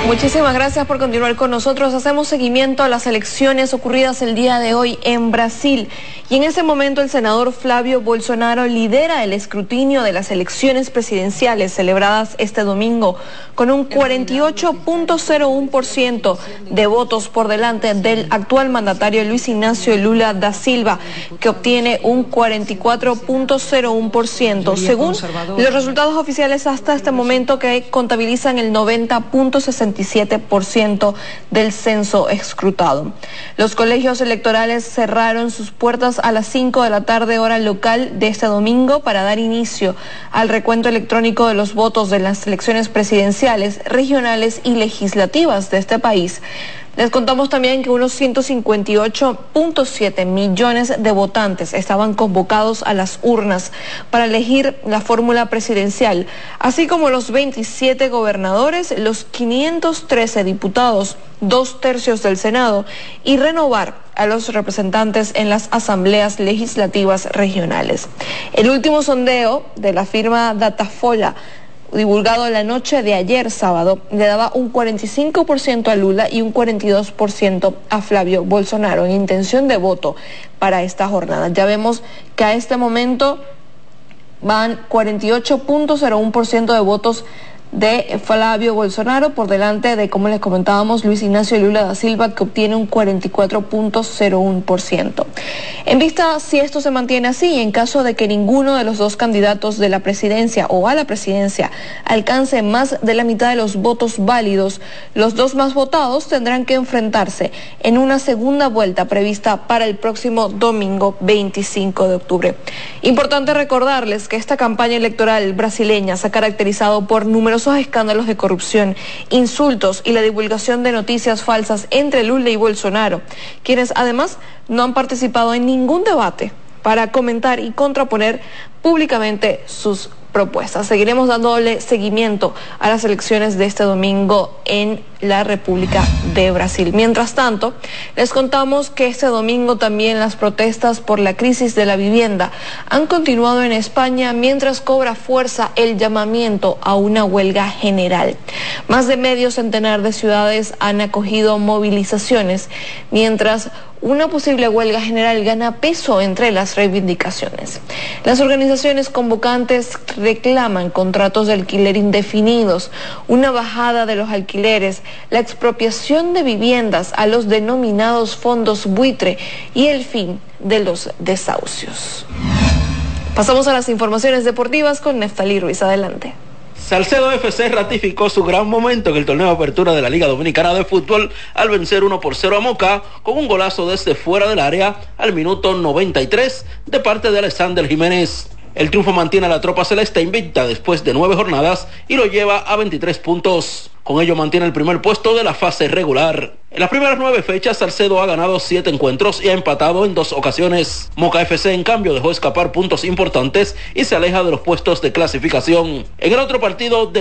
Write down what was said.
Muchísimas gracias por continuar con nosotros. Hacemos seguimiento a las elecciones ocurridas el día de hoy en Brasil. Y en ese momento el senador Flavio Bolsonaro lidera el escrutinio de las elecciones presidenciales celebradas este domingo con un 48.01% de votos por delante del actual mandatario Luis Ignacio Lula da Silva, que obtiene un 44.01%, según los resultados oficiales hasta este momento, que contabilizan el 90.67% del censo escrutado. Los colegios electorales cerraron sus puertas a las 5 de la tarde hora local de este domingo para dar inicio al recuento electrónico de los votos de las elecciones presidenciales, regionales y legislativas de este país. Les contamos también que unos 158.7 millones de votantes estaban convocados a las urnas para elegir la fórmula presidencial, así como los 27 gobernadores, los 513 diputados, 2/3 del Senado, y renovar a los representantes en las asambleas legislativas regionales. El último sondeo de la firma Datafolha, divulgado la noche de ayer sábado, le daba un 45% a Lula y un 42% a Flavio Bolsonaro en intención de voto para esta jornada. Ya vemos que a este momento van 48.01% de votos de Flavio Bolsonaro por delante de, como les comentábamos, Luis Ignacio Lula da Silva, que obtiene un 44.01%. En vista, si esto se mantiene así, en caso de que ninguno de los dos candidatos de la presidencia o a la presidencia alcance más de la mitad de los votos válidos, los dos más votados tendrán que enfrentarse en una segunda vuelta prevista para el próximo domingo 25 de octubre. Importante recordarles que esta campaña electoral brasileña se ha caracterizado por numerosos escándalos de corrupción, insultos y la divulgación de noticias falsas entre Lula y Bolsonaro, quienes además no han participado en ningún debate para comentar y contraponer públicamente sus propuestas. Seguiremos dándole seguimiento a las elecciones de este domingo en la República de Brasil. Mientras tanto, les contamos que este domingo también las protestas por la crisis de la vivienda han continuado en España, mientras cobra fuerza el llamamiento a una huelga general. Más de medio centenar de ciudades han acogido movilizaciones, mientras una posible huelga general gana peso entre las reivindicaciones. Las organizaciones convocantes reclaman contratos de alquiler indefinidos, una bajada de los alquileres, la expropiación de viviendas a los denominados fondos buitre y el fin de los desahucios. Pasamos a las informaciones deportivas con Neftalí Ruiz. Adelante. Salcedo FC ratificó su gran momento en el torneo de apertura de la Liga Dominicana de Fútbol al vencer 1-0 a Moca con un golazo desde fuera del área al minuto 93 de parte de Alexander Jiménez. El triunfo mantiene a la tropa celeste invicta después de 9 jornadas y lo lleva a 23 puntos. Con ello mantiene el primer puesto de la fase regular. En las primeras 9 fechas, Salcedo ha ganado 7 encuentros y ha empatado en 2 ocasiones. Moca FC, en cambio, dejó escapar puntos importantes y se aleja de los puestos de clasificación. En el otro partido de